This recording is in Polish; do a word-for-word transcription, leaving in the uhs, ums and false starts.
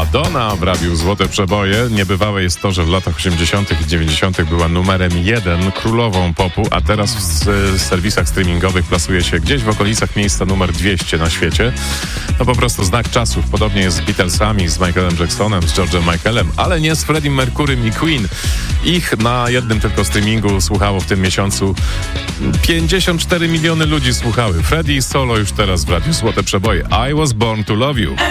Madonna w radiu Złote Przeboje. Niebywałe jest to, że w latach osiemdziesiątych i dziewięćdziesiątych była numerem jeden, królową popu, a teraz w serwisach streamingowych plasuje się gdzieś w okolicach miejsca numer dwieście na świecie. No po prostu znak czasów. Podobnie jest z Beatlesami, z Michaelem Jacksonem, z George'em Michaelem, ale nie z Freddie Mercurym i Queen. Ich na jednym tylko streamingu słuchało w tym miesiącu pięćdziesiąt cztery miliony ludzi słuchały. Freddie solo już teraz w radiu Złote Przeboje. I was born to love you.